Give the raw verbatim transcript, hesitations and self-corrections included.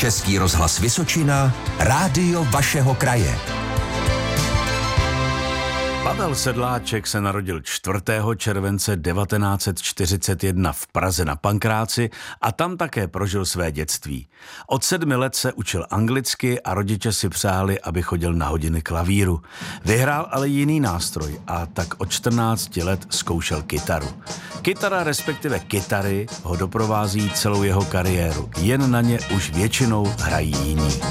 Český rozhlas Vysočina, rádio vašeho kraje. Pavel Sedláček se narodil čtvrtého července devatenáct set čtyřicet jedna v Praze na Pankráci a tam také prožil své dětství. Od sedmi let se učil anglicky a rodiče si přáli, aby chodil na hodiny klavíru. Vyhrál ale jiný nástroj a tak od čtrnácti let zkoušel kytaru. Kytara, respektive kytary, ho doprovází celou jeho kariéru. Jen na ně už většinou hrají jiní.